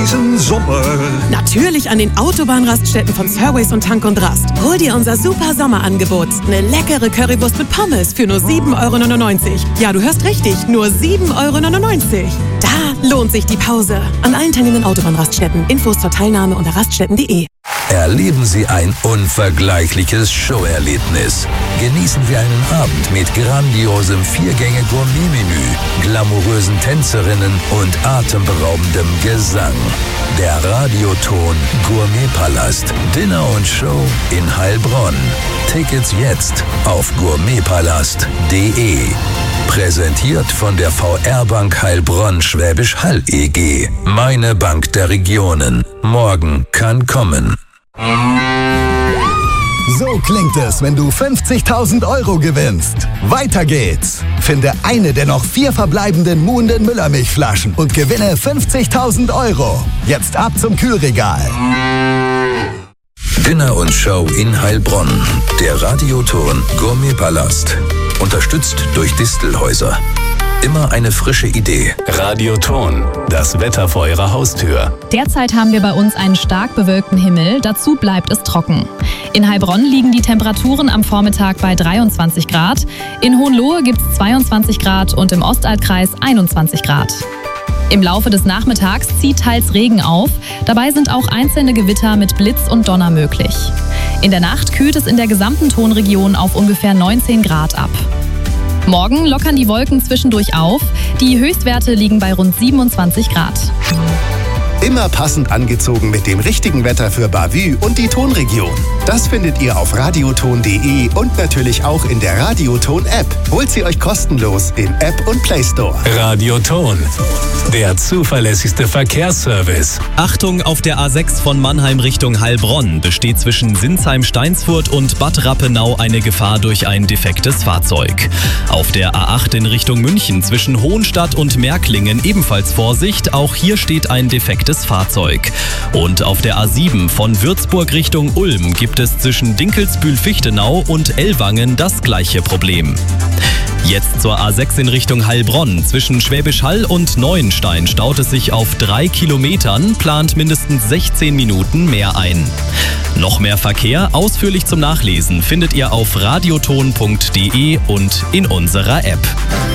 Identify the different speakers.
Speaker 1: diesen Sommer.
Speaker 2: Natürlich an den Autobahnraststätten von Surways und Tank und Rast. Hol dir unser super Sommerangebot. Eine leckere Currywurst mit Pommes für nur 7,99 €. Ja, du hörst richtig, nur 7,99 €. Da lohnt sich die Pause. An allen teilnehmenden Autobahnraststätten. Infos zur Teilnahme unter raststätten.de.
Speaker 3: Erleben Sie ein unvergleichliches Showerlebnis. Genießen Sie einen Abend mit grandiosem 4-Gänge-Gourmet-Menü, glamourösen Tänzerinnen und atemberaubendem Gesang. Der Radioton Gourmetpalast. Dinner und Show in Heilbronn. Tickets jetzt auf gourmetpalast.de. Präsentiert von der VR-Bank Heilbronn Schwäbisch Hall EG. Meine Bank der Regionen. Morgen kann kommen.
Speaker 4: So klingt es, wenn du 50.000 € gewinnst. Weiter geht's. Finde eine der noch 4 verbleibenden Muhnden Müllermilchflaschen und gewinne 50.000 €. Jetzt ab zum Kühlregal.
Speaker 3: Dinner und Show in Heilbronn. Der Radioton Gourmetpalast. Unterstützt durch Distelhäuser. Immer eine frische Idee.
Speaker 5: Radioton, das Wetter vor Ihrer Haustür.
Speaker 6: Derzeit haben wir bei uns einen stark bewölkten Himmel, dazu bleibt es trocken. In Heilbronn liegen die Temperaturen am Vormittag bei 23 Grad, in Hohenlohe gibt es 22 Grad und im Ostaltkreis 21 Grad. Im Laufe des Nachmittags zieht teils Regen auf, dabei sind auch einzelne Gewitter mit Blitz und Donner möglich. In der Nacht kühlt es in der gesamten Tonregion auf ungefähr 19 Grad ab. Morgen lockern die Wolken zwischendurch auf. Die Höchstwerte liegen bei rund 27 Grad.
Speaker 7: Immer passend angezogen mit dem richtigen Wetter für Bavü und die Tonregion. Das findet ihr auf radioton.de und natürlich auch in der Radioton-App. Holt sie euch kostenlos in App und Play Store.
Speaker 5: Radioton, der zuverlässigste Verkehrsservice.
Speaker 8: Achtung, auf der A6 von Mannheim Richtung Heilbronn besteht zwischen Sinsheim-Steinsfurt und Bad Rappenau eine Gefahr durch ein defektes Fahrzeug. Auf der A8 in Richtung München zwischen Hohenstadt und Märklingen ebenfalls Vorsicht, auch hier steht ein defektes Fahrzeug. Und auf der A7 von Würzburg Richtung Ulm gibt es zwischen Dinkelsbühl-Fichtenau und Ellwangen das gleiche Problem. Jetzt zur A6 in Richtung Heilbronn. Zwischen Schwäbisch Hall und Neuenstein staut es sich auf 3 Kilometern, plant mindestens 16 Minuten mehr ein. Noch mehr Verkehr, ausführlich zum Nachlesen, findet ihr auf radioton.de und in unserer App.